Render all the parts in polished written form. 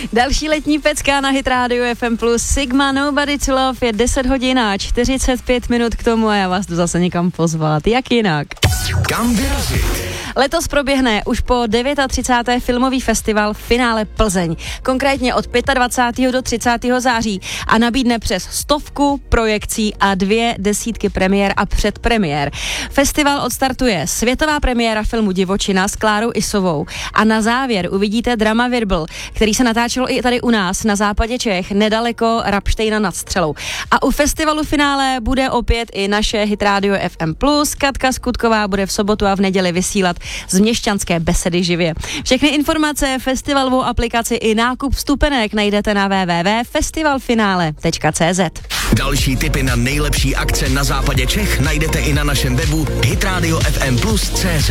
Další letní pecka na Hit Radio FM Plus Sigma Nobody to Love je 10 hodin a 45 minut k tomu a já vás jdu zase někam pozvat. Jak jinak? Kam vyrazit? Letos proběhne už po 39. filmový festival Finále Plzeň. Konkrétně od 25. do 30. září a nabídne přes 100 projekcí a 200 premiér a předpremiér. Festival odstartuje světová premiéra filmu Divočina s Klárou Isovou a na závěr uvidíte drama Virbl, který se natáčelo i tady u nás na západě Čech, nedaleko Rabštejna nad Střelou. A u festivalu Finále bude opět i naše Hit Radio FM Plus. Katka Skutková bude v sobotu a v neděli vysílat z Měšťanské besedy živě. Všechny informace, festivalovou aplikaci i nákup vstupenek najdete na www.festivalfinale.cz. Další tipy na nejlepší akce na západě Čech najdete i na našem webu hitradiofmplus.cz.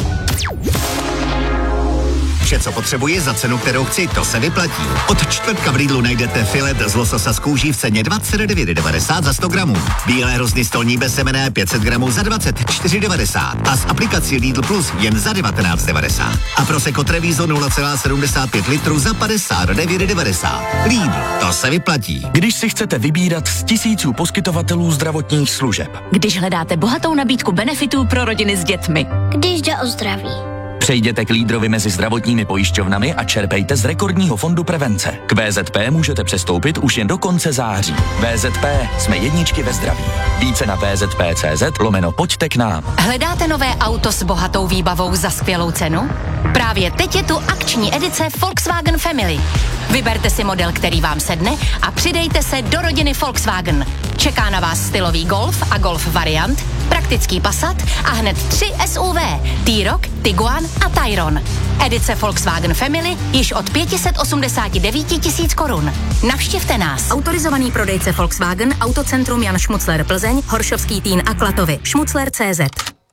Vše, co potřebuji za cenu, kterou chci, to se vyplatí. Od čtvrtka v Lidlu najdete filet z lososa z kůží v ceně 29,90 za 100 gramů. Bílé hrozny stolní bez semene 500 gramů za 24,90 a s aplikací Lidl Plus jen za 19,90. A Prosecco Treviso 0,75 litru za 59,90. Lidl, to se vyplatí. Když si chcete vybírat z tisíců poskytovatelů zdravotních služeb. Když hledáte bohatou nabídku benefitů pro rodiny s dětmi. Když jde o zdraví. Přejděte k lídrovi mezi zdravotními pojišťovnami a čerpejte z rekordního fondu prevence. K VZP můžete přestoupit už jen do konce září. VZP, jsme jedničky ve zdraví. Více na vzp.cz/pojďte k nám. Hledáte nové auto s bohatou výbavou za skvělou cenu? Právě teď je tu akční edice Volkswagen Family. Vyberte si model, který vám sedne a přidejte se do rodiny Volkswagen. Čeká na vás stylový Golf a Golf variant, praktický Passat a hned 3 SUV, T-Roc, Tiguan a Tayron. Edice Volkswagen Family již od 589 000 korun. Navštivte nás. Autorizovaný prodejce Volkswagen, Autocentrum Jan Šmucler Plzeň, Horšovský Týn a Klatovy, šmucler.cz.